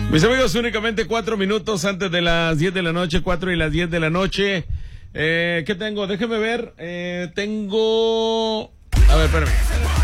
Mis amigos, únicamente 4 minutos antes de las 10 de la noche, 4 y las 10 de la noche. ¿Qué tengo? Déjeme ver. Tengo... A ver, espérame.